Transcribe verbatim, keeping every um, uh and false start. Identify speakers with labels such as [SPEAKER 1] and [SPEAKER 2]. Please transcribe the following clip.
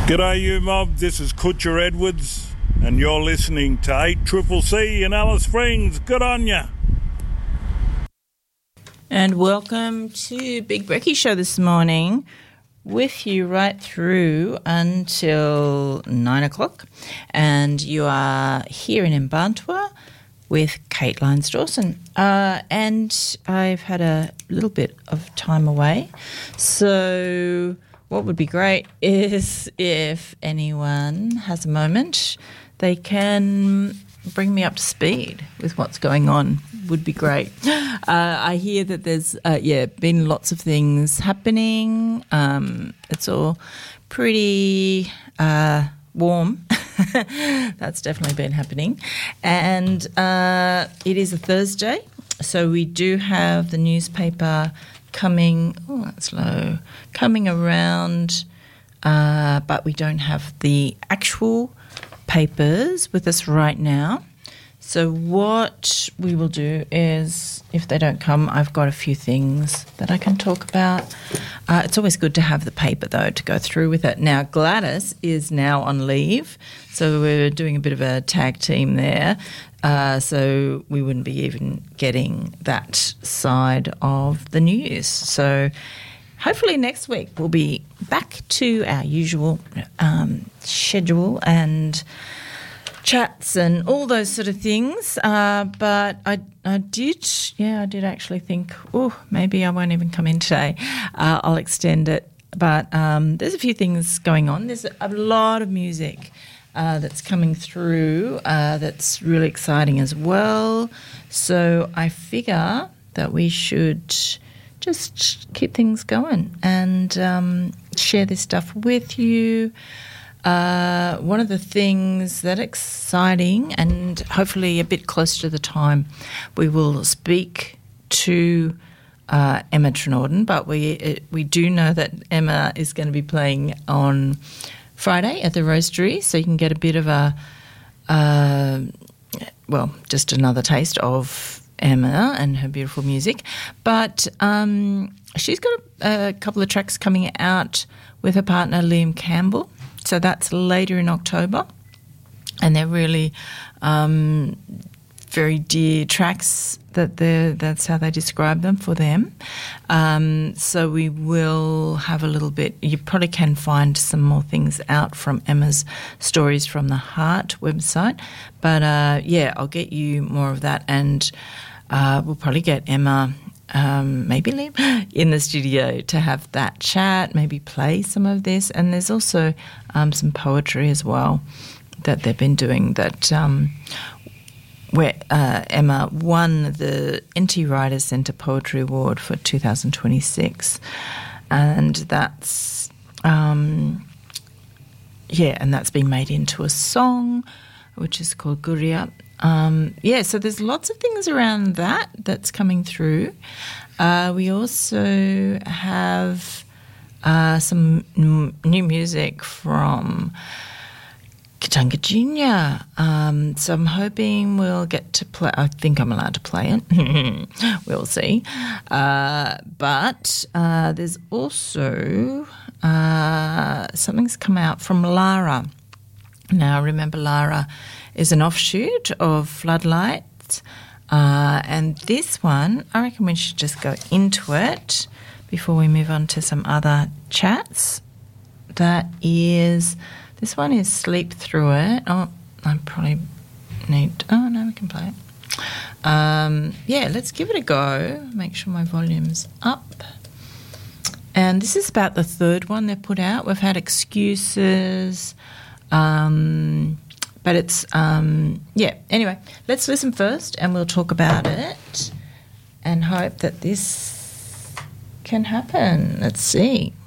[SPEAKER 1] G'day you mob, this is Kutcher Edwards and you're listening to eight Triple C in Alice Springs. Good on ya.
[SPEAKER 2] And welcome to Big Brekkie Show this morning, with you right through until nine o'clock. And you are here in Mbantua with Kate Lyons-Dawson. Uh, and I've had a little bit of time away, so what would be great is if anyone has a moment, they can bring me up to speed with what's going on. Would be great. Uh, I hear that there's, uh, yeah, been lots of things happening. Um, it's all pretty uh, warm. That's definitely been happening. And uh, it is a Thursday, so we do have the newspaper coming, oh, that's low, coming around, uh, but we don't have the actual papers with us right now. So what we will do is, if they don't come, I've got a few things that I can talk about. Uh, it's always good to have the paper, though, to go through with it. Now, Gladys is now on leave, so we're doing a bit of a tag team there. Uh, so we wouldn't be even getting that side of the news. So hopefully next week we'll be back to our usual um, schedule and chats and all those sort of things. Uh, but I, I did, yeah, I did actually think, oh, maybe I won't even come in today. Uh, I'll extend it. But um, there's a few things going on. There's a lot of music Uh, that's coming through uh, that's really exciting as well. So I figure that we should just keep things going and um, share this stuff with you. Uh, one of the things that exciting and hopefully a bit closer to the time, we will speak to uh, Emma Trenorden, but we it, we do know that Emma is going to be playing on Friday at the Roastery, so you can get a bit of a, uh, well, just another taste of Emma and her beautiful music. But um, she's got a, a couple of tracks coming out with her partner Liam Campbell, so that's later in October, and they're really um, very dear tracks. That that's how they describe them for them. Um, so we will have a little bit. You probably can find some more things out from Emma's Stories from the Heart website. But, uh, yeah, I'll get you more of that, and uh, we'll probably get Emma, um, maybe Liam, in the studio to have that chat, maybe play some of this. And there's also um, some poetry as well that they've been doing that um, where uh, Emma won the N T Writers Centre Poetry Award for two thousand twenty-six. And that's, um, yeah, and that's been made into a song, which is called Guria. Um, yeah, so there's lots of things around that that's coming through. Uh, we also have uh, some n- new music from Katanga Junior Um, so I'm hoping we'll get to play. I think I'm allowed to play it. We'll see. Uh, but uh, there's also uh, something's come out from Lara. Now, remember, Lara is an offshoot of Floodlights. Uh, and this one, I reckon we should just go into it before we move on to some other chats. That is... This one is Sleep Through It. Oh, I probably need... Oh, no, we can play it. Um, yeah, let's give it a go. Make sure my volume's up. And this is about the third one they've put out. We've had Excuses, um, but it's... Um, yeah, anyway, let's listen first and we'll talk about it and hope that this can happen. Let's see.